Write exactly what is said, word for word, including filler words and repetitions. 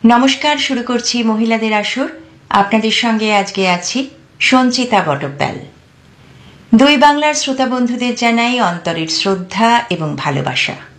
নমস্কার, শুরু করছি মহিলাদের আসর। আপনাদের সঙ্গে আজকে আছি সঞ্চিতা বটব্যাল। দুই বাংলার শ্রোতা বন্ধুদের জানাই অন্তরের শ্রদ্ধা এবং ভালোবাসা।